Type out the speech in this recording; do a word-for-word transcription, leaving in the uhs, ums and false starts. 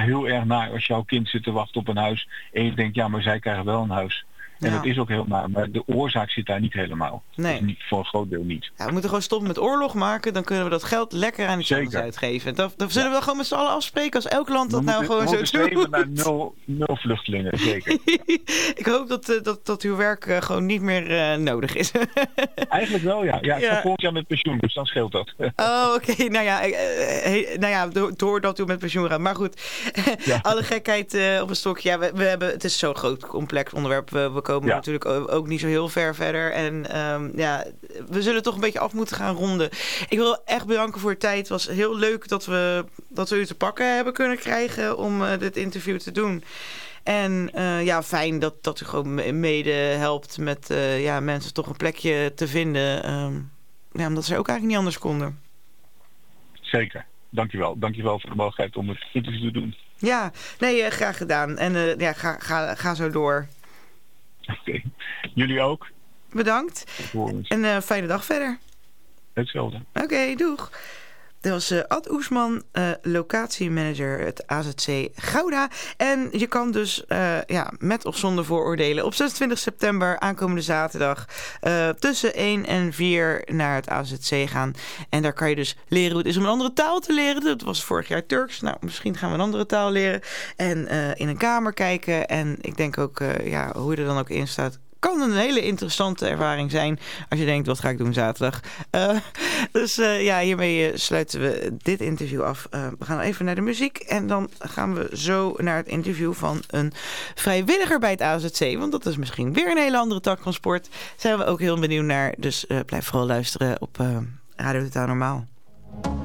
heel erg naar als jouw kind zit te wachten op een huis en je denkt, ja, maar zij krijgen wel een huis. En Ja. dat is ook heel naar, maar de oorzaak zit daar niet helemaal. Nee. Dat is niet, voor een groot deel niet. Ja, we moeten gewoon stoppen met oorlog maken. Dan kunnen we dat geld lekker aan iets Zeker. anders uitgeven. Dan, dan zullen we dan gewoon met z'n allen afspreken als elk land dat We nou moeten- gewoon we zo moeten doet. streven naar nul, nul vluchtelingen, zeker. Ik hoop dat, eh, dat, dat uw werk eh, gewoon niet meer eh, nodig is. Eigenlijk wel, ja. Ja, ik Ja. ga volgend jaar met pensioen, dus dan scheelt dat. Oh, oké. Nou ja, eh, eh, nou ja do- doordat u met pensioen gaat. Maar goed, Ja. alle gekheid eh, op een stokje. Ja, we, we hebben, het is zo'n groot, complex onderwerp. We, we komen Ja. natuurlijk ook, ook niet zo heel ver verder. En ehm, ja, we zullen toch een beetje af moeten gaan ronden. Ik wil echt bedanken voor uw tijd. Het was heel leuk dat we, dat we u te pakken hebben kunnen krijgen om uh, dit interview te doen. En uh, ja, fijn dat, dat u gewoon me- mede helpt met uh, ja, mensen toch een plekje te vinden. Um, ja, omdat ze ook eigenlijk niet anders konden. Zeker. Dankjewel. Dankjewel voor de mogelijkheid om het interview te doen. Ja, nee, uh, graag gedaan. En uh, ja, ga, ga, ga zo door. Oké. Okay. Jullie ook. Bedankt. En uh, fijne dag verder. Hetzelfde. Oké, okay, doeg. Dat was uh, Ad Oesman, uh, locatiemanager het A Z C Gouda. En je kan dus uh, ja, met of zonder vooroordelen op zesentwintig september aankomende zaterdag uh, tussen één en vier naar het A Z C gaan. En daar kan je dus leren hoe het is om een andere taal te leren. Dat was vorig jaar Turks. Nou, misschien gaan we een andere taal leren. En uh, in een kamer kijken. En ik denk ook uh, ja, hoe je er dan ook in staat. Kan een hele interessante ervaring zijn als je denkt, wat ga ik doen zaterdag? Uh, dus uh, ja, hiermee sluiten we dit interview af. Uh, we gaan even naar de muziek en dan gaan we zo naar het interview van een vrijwilliger bij het A Z C. Want dat is misschien weer een hele andere tak van sport. Daar zijn we ook heel benieuwd naar. Dus uh, blijf vooral luisteren op uh, Radio Totaal Normaal.